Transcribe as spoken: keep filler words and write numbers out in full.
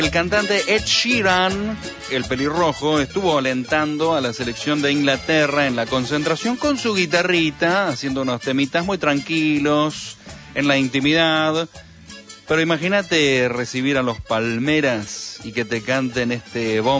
El cantante Ed Sheeran, el pelirrojo, estuvo alentando a la selección de Inglaterra en la concentración con su guitarrita, haciendo unos temitas muy tranquilos, en la intimidad. Pero imagínate recibir a los Palmeras y que te canten este bombo.